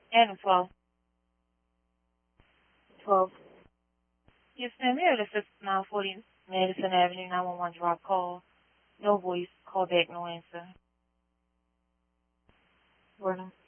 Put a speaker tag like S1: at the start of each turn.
S1: Adam 12.
S2: 12.
S1: Yes, ma'am. Area 6940 Madison Avenue, 911 drop call. No voice. Call back, no answer.
S2: Bueno.